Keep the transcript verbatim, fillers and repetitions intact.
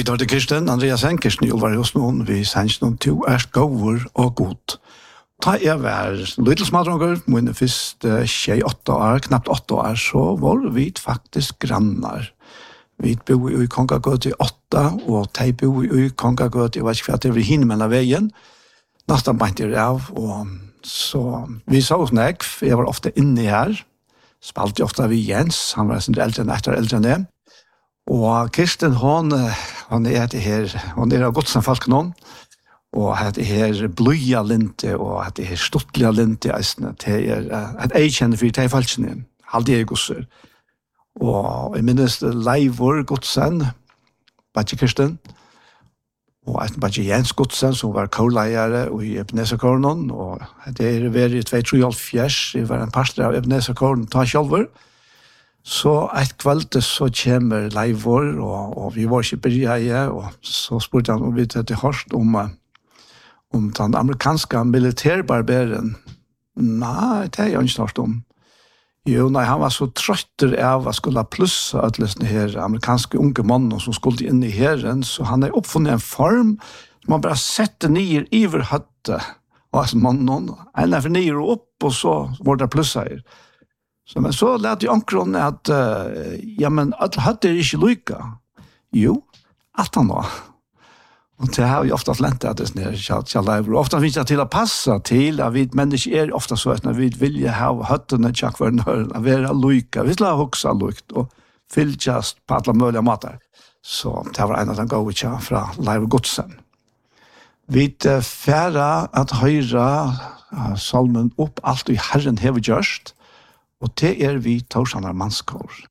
Vi tar til Kirsten, Andreas Enkersen, jo var hos noen, vi sender noen to er gåver og god. Ta jeg var Little Smadronger, mine første tjej åtta år, knappt åtta år, så var vi faktisk grannar. Vi bor i Kongagøt i åtta, og de bor i Kongagøt, jeg vet ikke hva det var hinne mellom veien, nesten bant jeg av, og så vi så hos nek, jeg var ofte inne her, spalte ofte vi Jens, han var sin eldre enn etter eldre enn det, og Kirsten, hon, hon er det her, hon er av godsen folk noen, og det her bløya linte, og det her stuttliga linte, det er et eikjenne for de falskene, halde jeg gosser. Og jeg minnes Leivor godsen, Badje Kirsten, og et Badje Jens godsen, som var kåleiere i Ebenezer-kåren, og det er vært i to tusen og fjers, jeg var en pastor av Ebenezer-kåren, ta kjolver. Så et kveld så kommer Leivor, og, og vi var ikke bryget, og så spurte han om vi til hørst om, om den amerikanske militærbarberen. Nei, det er jeg ikke hørt om. Jo, nei, han var så trøtter av å skulle plusse at denne her amerikanske unge mannen som skulle inn i herren, så han har oppfunnet en form som man bare setter ned iver høtte av mannen, en er for ned og opp, og så var det plusset her. Så, men så lærte jeg ankeren at, uh, ja, men at høtte er ikke lykke. Jo, alt han var. Og det har jo ofte flentet at det er kjalleiver. Ofte finnes det til å passe til at vi mennesker er ofte så at vi vil ha høttene tjakk for nøren, å være lykke. Vi vil ha hoksa lykt og fylltjast på alle mulige måter. Så det var en av den gode tja fra Leiv Godsen. Vi uh, færre at høyre uh, salmen opp alt i Herren hever gjørst, og det er vi Torsanar Manskår.